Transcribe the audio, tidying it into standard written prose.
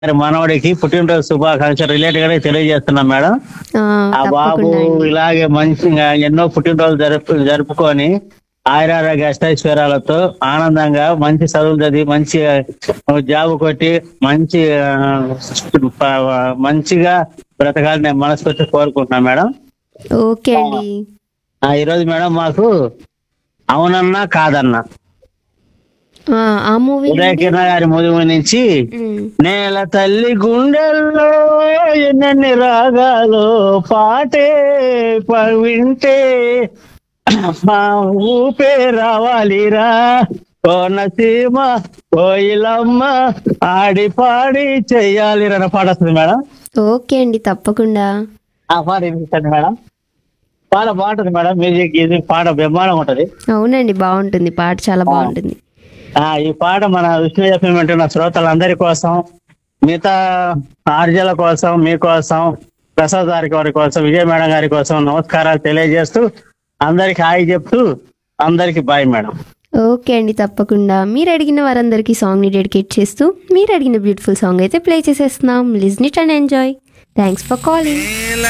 గారి మనవడికి పుట్టినరోజు శుభాకాంక్షలు రిలేటెడ్ గా తెలియజేస్తున్నాం మేడం. ఆ! ఆ బాబు తప్పకుండా అండి. ఇలాగే మంచిగా ఎన్నో పుట్టినరోజు జరుపుకొని ఆయురారోగ్య అష్టైశ్వర్యాలతో ఆనందంగా మంచి చదువులు చదివి మంచి జాబ్ కొట్టి మంచి మంచిగా బ్రతకాలని నేను మనస్ఫూర్తి కోరుకుంటున్నాను మేడం. ఓకే అండి. ఈరోజు మేడం మాకు అవునన్నా కాదన్నా ఆ మూవీ ఉదయ నుండి కిరణ్ గారి మూవీ నుంచి హ్మ్. నేల తల్లి గుండెల్లో ఎన్నెన్ని రాగాలు పాటే వింటే మా ఊపే రావాలిరా కోనసీమ కోయిలమ్మ ఆడి పాడి చెయ్యాలిరా అనే పాట వస్తుంది మేడం. ఓకే అండి. తప్పకుండా. ఆ పాట వినిపించండి మేడం. పాట బాగుంటుంది మేడం. మ్యూజిక్ ఇది పాట బ్రహ్మాండంగా ఉంటది. అవునండి. బావుంటుంది. పాట చాలా బావుంటుంది. ఈ పాట మన విష్ణు ఎఫ్ఎం వింటున్న శ్రోతలందరి కోసం, మిగతా ఆర్జల కోసం, మీకోసం, ప్రసాద్ గారి కోసం, విజయ మేడం గారి కోసం నమస్కారాలు తెలియజేస్తూ అందరికి హాయ్ చెప్తూ అందరికి బాయ్ మేడం. ఓకే అండి. తప్పకుండా. మీరు అడిగిన వారందరికీ సాంగ్‌ని డెడికేట్ చేస్తూ మీరు అడిగిన బ్యూటిఫుల్ సాంగ్ అయితే ప్లే చేసేస్తున్నాం. Listen it and enjoy. Thanks for calling.